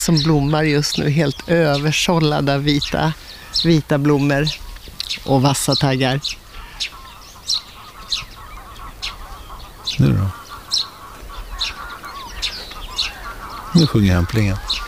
som blommar just nu, helt översållad av vita blommor och vassa taggar. Nu då? Nu sjunger hämplingen.